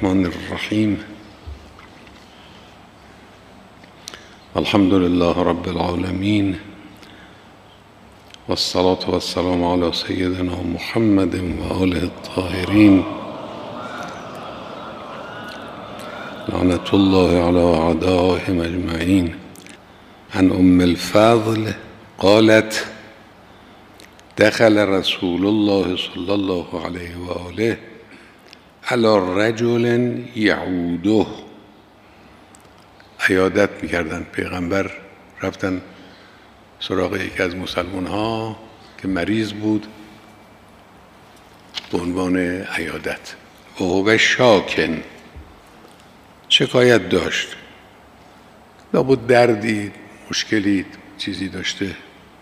الرحمن الرحیم. الحمد لله رب العالمین والصلاة والسلام علی سیدنا محمد و آله الطاهرین لعنة الله علی اعدائهم اجمعین. عن ام الفضل قالت دخل رسول الله صلی الله علیه و آله علی رجل یعوده. عیادت میکردن پیغمبر، رفتن سراغ یکی از مسلمان ها که مریض بود به عنوان عیادت. و هو شاکن، شکایت داشت، لابد دردی، مشکلی، چیزی داشته.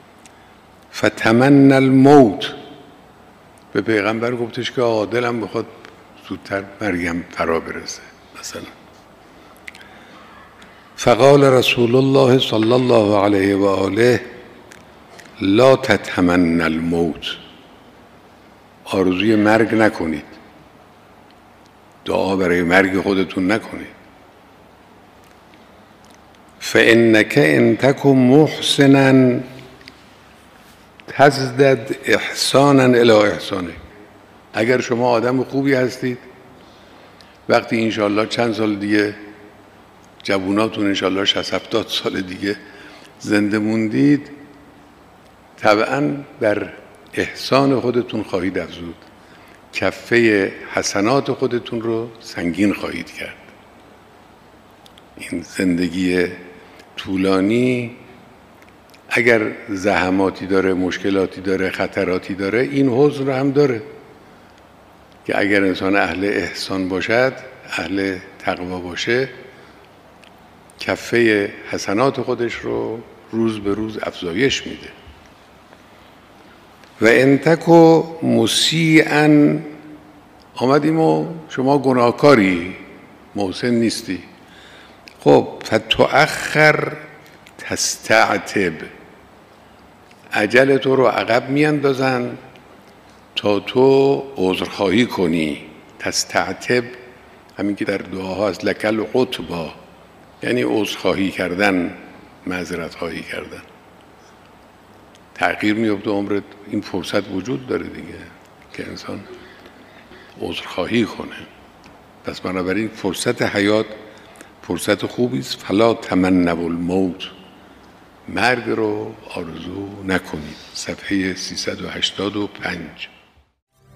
فتمنى الموت، به پیغمبر گفتش که دلم بخواد زودتر مرگم فرا برسه مثلا. فقال رسول الله صلی الله علیه و آله لا تتمنى الموت، آرزوی مرگ نکنید، دعا برای مرگ خودتون نکنید. فانک ان تک محسنا تزدد احسانا الی احسانه. اگر شما آدم خوبی هستید، وقتی انشاءالله چند سال دیگه جووناتون انشاءالله 60-70 سال دیگه زنده موندید، طبعا بر احسان خودتون خواهید افزود، کفه حسنات خودتون رو سنگین خواهید کرد. این زندگی طولانی اگر زحماتی داره، مشکلاتی داره، خطراتی داره، این حزن رو هم داره که اگر انسان اهل احسان باشد، اهل تقوا باشه، کفه حسنات خودش رو روز به روز افزایش میده. و ان تکو مسیئا، آمدیم و شما گناهکاری، محسن نیستی، خب فتؤخر تستعتب، اجل تو رو عقب میاندازن تا تو عذرخواهی کنی. تستعتب همین که در دعاها از لک العتبی، یعنی عذرخواهی کردن، معذرت خواهی کردن. تغییر میفته عمرت، این فرصت وجود داره دیگه که انسان عذرخواهی کنه. پس بنابراین فرصت حیات فرصت خوبی است. فلا تمنوا الموت، مرگ رو آرزو نکنید. صفحه 385.